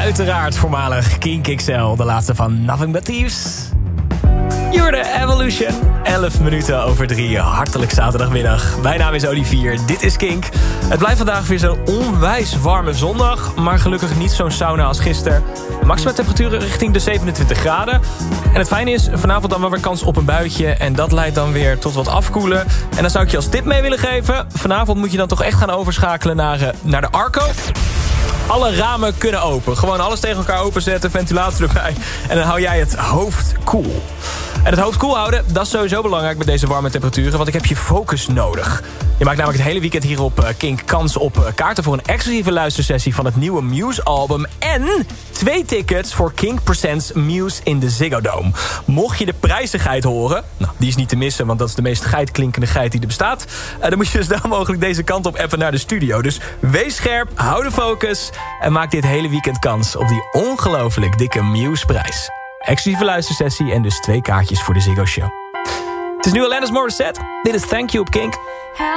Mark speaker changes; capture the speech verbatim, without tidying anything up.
Speaker 1: uiteraard voormalig Kink X L. De laatste van Nothing But Thieves. Jorde Evolution. elf minuten over drie. Hartelijk zaterdagmiddag. Mijn naam is Olivier. Dit is Kink. Het blijft vandaag weer zo'n onwijs warme zondag. Maar gelukkig niet zo'n sauna als gisteren. Maximum temperaturen richting de zevenentwintig graden. En het fijne is, vanavond dan wel weer kans op een buitje. En dat leidt dan weer tot wat afkoelen. En dan zou ik je als tip mee willen geven. Vanavond moet je dan toch echt gaan overschakelen naar, uh, naar de Arco. Alle ramen kunnen open. Gewoon alles tegen elkaar openzetten, ventilator erbij. En dan hou jij het hoofd koel. En het hoofd koel houden, dat is sowieso belangrijk met deze warme temperaturen. Want ik heb je focus nodig. Je maakt namelijk het hele weekend hier op Kink kans op kaarten voor een exclusieve luistersessie van het nieuwe Muse-album. En twee tickets voor Kink Presents Muse in de Ziggo Dome. Mocht je de prijzigheid horen, nou, die is niet te missen, want dat is de meest geitklinkende geit die er bestaat. Uh, dan moet je dus daar mogelijk deze kant op appen naar de studio. Dus wees scherp, hou de focus en maak dit hele weekend kans op die ongelooflijk dikke Muse-prijs. Exclusieve luistersessie en dus twee kaartjes voor de Ziggo Show. Het is nu Alanis Morissette. Dit is Thank You op Kink.